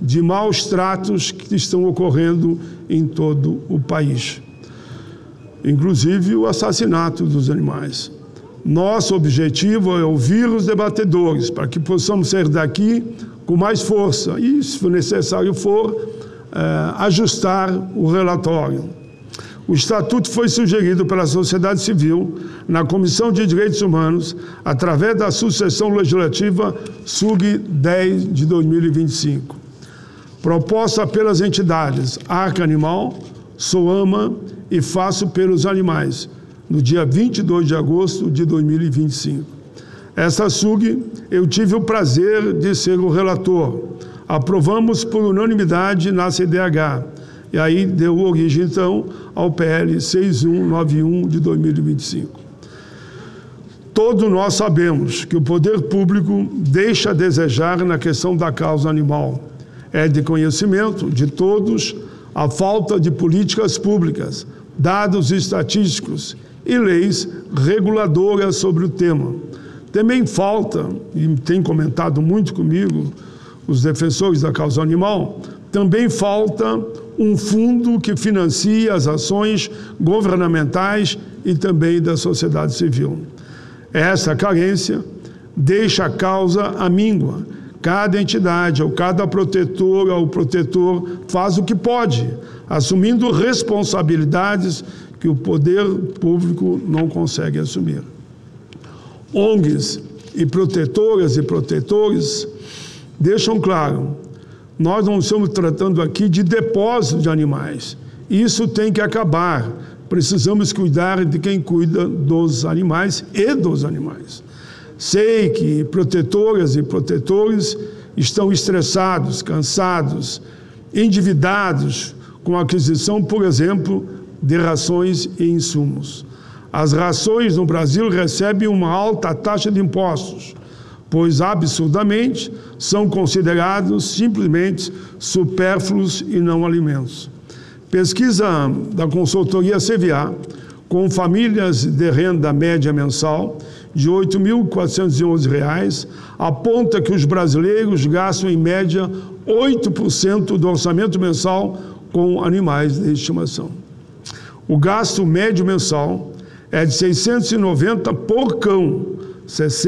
de maus tratos que estão ocorrendo em todo o país, inclusive o assassinato dos animais. Nosso objetivo é ouvir os debatedores para que possamos sair daqui com mais força e, se necessário for, ajustar o relatório. O Estatuto foi sugerido pela sociedade civil na Comissão de Direitos Humanos através da sucessão legislativa SUG 10 de 2025, proposta pelas entidades Arca Animal, SOAMA e Faço pelos Animais, no dia 22 de agosto de 2025. Essa SUG eu tive o prazer de ser o relator. Aprovamos por unanimidade na CDH, e aí deu origem, então, ao PL 6191 de 2025. Todos nós sabemos que o poder público deixa a desejar na questão da causa animal. É de conhecimento de todos a falta de políticas públicas, dados estatísticos e leis reguladoras sobre o tema. Também falta, e tem comentado muito comigo os defensores da causa animal, também falta um fundo que financia as ações governamentais e também da sociedade civil. Essa carência deixa a causa amíngua. Cada entidade ou cada protetora ou protetor faz o que pode, assumindo responsabilidades que o poder público não consegue assumir. ONGs e protetoras e protetores deixam claro, nós não estamos tratando aqui de depósito de animais. Isso tem que acabar. Precisamos cuidar de quem cuida dos animais e dos animais. Sei que protetoras e protetores estão estressados, cansados, endividados com a aquisição, por exemplo, de rações e insumos. As rações no Brasil recebem uma alta taxa de impostos, pois absurdamente são considerados simplesmente supérfluos e não alimentos. Pesquisa da consultoria CVA, com famílias de renda média mensal de R$ 8.411, aponta que os brasileiros gastam em média 8% do orçamento mensal com animais de estimação. O gasto médio mensal é de R$ 690 por cão, R$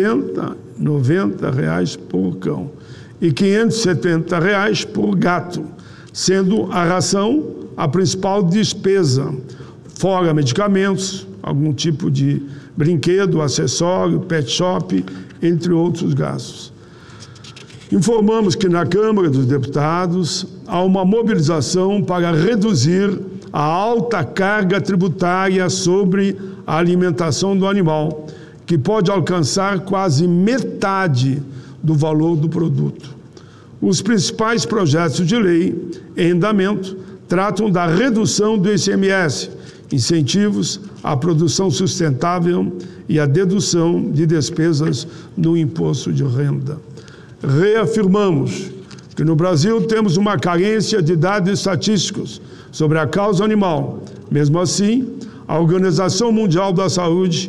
60,90 por cão, e R$ 570 por gato, sendo a ração a principal despesa, fora medicamentos, algum tipo de brinquedo, acessório, pet shop, entre outros gastos. Informamos que na Câmara dos Deputados há uma mobilização para reduzir a alta carga tributária sobre a alimentação do animal, que pode alcançar quase metade do valor do produto. Os principais projetos de lei em andamento tratam da redução do ICMS, incentivos à produção sustentável e a dedução de despesas no imposto de renda. Reafirmamos que no Brasil temos uma carência de dados estatísticos sobre a causa animal. Mesmo assim, a Organização Mundial da Saúde,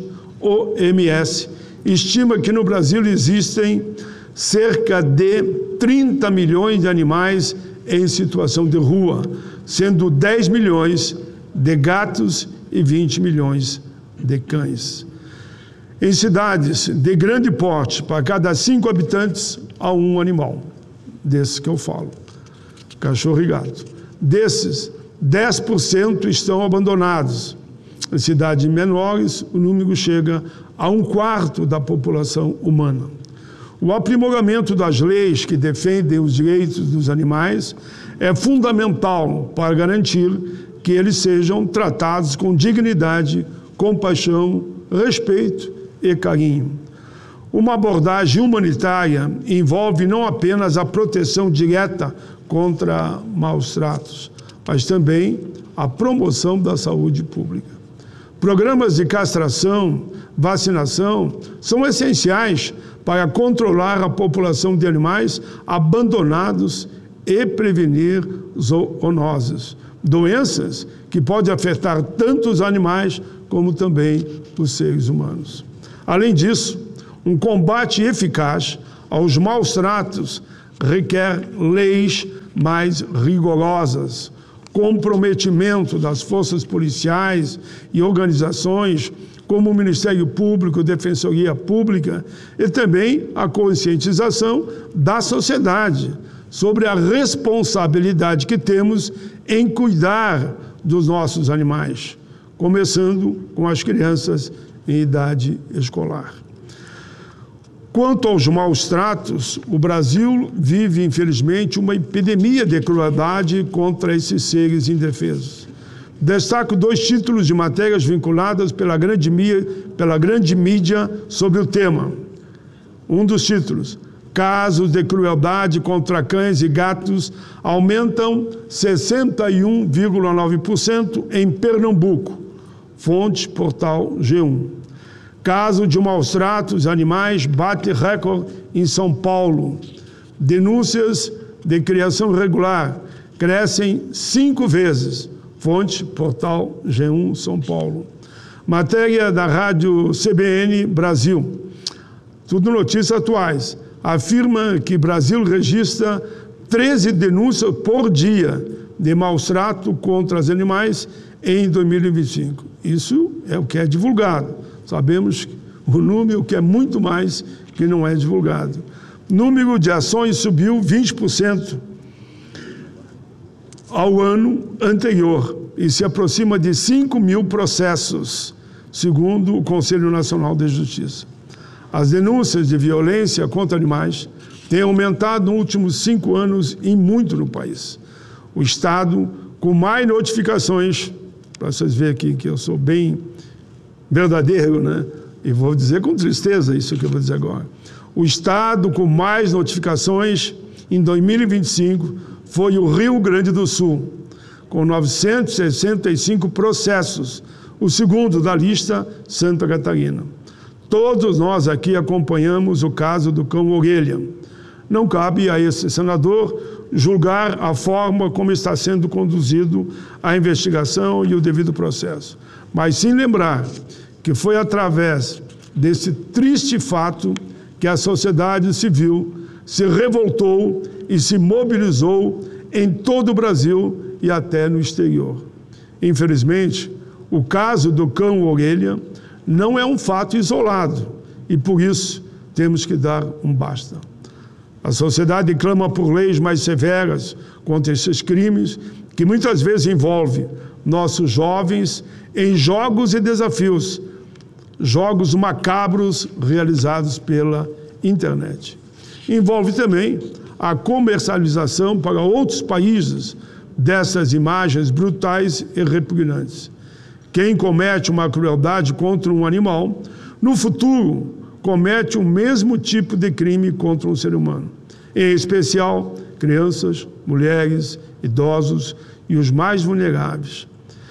OMS, estima que no Brasil existem cerca de 30 milhões de animais em situação de rua, sendo 10 milhões de gatos e 20 milhões de cães. Em cidades de grande porte, para cada 5 habitantes, há um animal, desses que eu falo, cachorro e gato. Desses, 10% estão abandonados. Em cidades menores, o número chega a 1/4 da população humana. O aprimoramento das leis que defendem os direitos dos animais é fundamental para garantir que eles sejam tratados com dignidade, compaixão, respeito e carinho. Uma abordagem humanitária envolve não apenas a proteção direta contra maus tratos, mas também a promoção da saúde pública. Programas de castração, vacinação são essenciais para controlar a população de animais abandonados e prevenir zoonoses, doenças que podem afetar tanto os animais como também os seres humanos. Além disso, um combate eficaz aos maus tratos requer leis mais rigorosas, comprometimento das forças policiais e organizações como o Ministério Público, Defensoria Pública, e também a conscientização da sociedade sobre a responsabilidade que temos em cuidar dos nossos animais, começando com as crianças em idade escolar. Quanto aos maus tratos, o Brasil vive, infelizmente, uma epidemia de crueldade contra esses seres indefesos. Destaco 2 títulos de matérias vinculadas pela grande mídia sobre o tema. Um dos títulos: casos de crueldade contra cães e gatos aumentam 61,9% em Pernambuco. Fonte, portal G1. Caso de maus tratos animais bate recorde em São Paulo. Denúncias de criação irregular crescem 5 vezes. Fonte, portal G1, São Paulo. Matéria da rádio CBN Brasil. Tudo notícias atuais. Afirma que Brasil registra 13 denúncias por dia de maus tratos contra os animais em 2025. Isso é o que é divulgado. Sabemos o número que é muito mais que não é divulgado. Número de ações subiu 20% ao ano anterior e se aproxima de 5.000 processos, segundo o Conselho Nacional de Justiça. As denúncias de violência contra animais têm aumentado nos últimos 5 anos e muito no país. O estado com mais notificações, para vocês verem aqui que eu sou bem verdadeiro, né? E vou dizer com tristeza isso que eu vou dizer agora. O estado com mais notificações em 2025 foi o Rio Grande do Sul, com 965 processos. O segundo da lista, Santa Catarina. Todos nós aqui acompanhamos o caso do cão Orelha. Não cabe a esse senador julgar a forma como está sendo conduzido a investigação e o devido processo, mas sim lembrar que foi através desse triste fato que a sociedade civil se revoltou e se mobilizou em todo o Brasil e até no exterior. Infelizmente, o caso do cão Orelha não é um fato isolado e, por isso, temos que dar um basta. A sociedade clama por leis mais severas contra esses crimes que muitas vezes envolvem nossos jovens em jogos e desafios, jogos macabros realizados pela internet. Envolve também a comercialização para outros países dessas imagens brutais e repugnantes. Quem comete uma crueldade contra um animal, no futuro comete o mesmo tipo de crime contra um ser humano, em especial crianças, mulheres, idosos e os mais vulneráveis.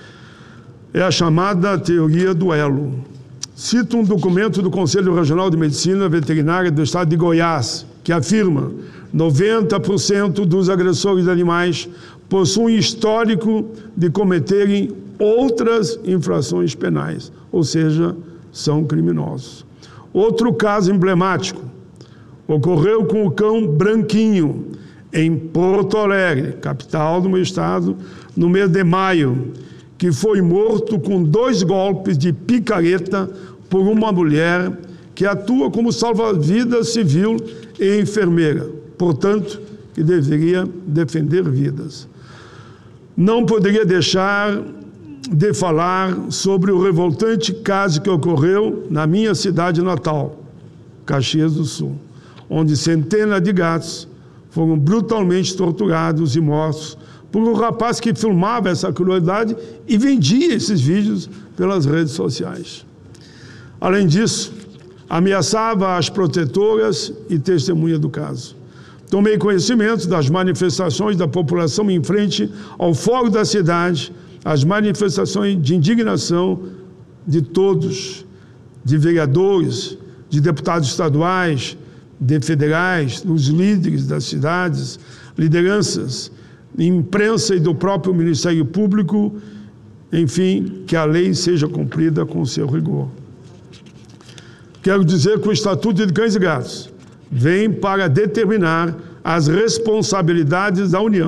É a chamada teoria do elo. Cito um documento do Conselho Regional de Medicina Veterinária do Estado de Goiás, que afirma que 90% dos agressores de animais possuem histórico de cometerem outras infrações penais, ou seja, são criminosos. Outro caso emblemático ocorreu com o cão Branquinho, em Porto Alegre, capital do meu estado, no mês de maio, que foi morto com 2 golpes de picareta por uma mulher que atua como salva-vidas civil e enfermeira, portanto, que deveria defender vidas. Não poderia deixar de falar sobre o revoltante caso que ocorreu na minha cidade natal, Caxias do Sul, onde centenas de gatos foram brutalmente torturados e mortos por um rapaz que filmava essa crueldade e vendia esses vídeos pelas redes sociais. Além disso, ameaçava as protetoras e testemunhas do caso. Tomei conhecimento das manifestações da população em frente ao fórum da cidade, as manifestações de indignação de todos, de vereadores, de deputados estaduais, de federais, dos líderes das cidades, lideranças, imprensa e do próprio Ministério Público, enfim, que a lei seja cumprida com seu rigor. Quero dizer que o Estatuto de Cães e Gatos vem para determinar as responsabilidades da União